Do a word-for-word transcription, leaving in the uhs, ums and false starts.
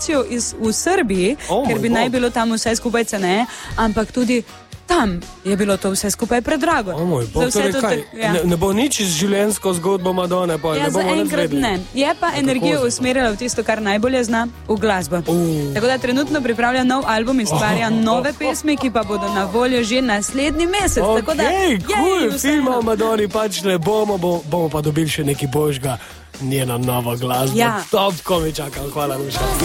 produkcijo iz, v Srbiji, Oh, ker bi moj naj bog. bilo tam vse skupaj ceneje, ampak tudi tam je bilo to vse skupaj predrago. O moj bog, Za vse torej to kaj? tak- ja. Ne, ne bo nič z življenjsko zgodbo Madone, pa Ja, ne bomo nič zaenkrat vedeli. ne. Je pa A energijo kako usmerjala v tisto, kar najbolje zna, v glasbo. Uh. Tako da trenutno pripravlja nov album in ustvarja nove pesmi, ki pa bodo na voljo že naslednji mesec. Tako da, Okej, jej, kul, vseeno. filma o Madoni pač ne bomo, bo, bomo pa dobili še nekaj božga, njeno novo glasbo. Ja. Top, ko mi čakam, hvala Nuša.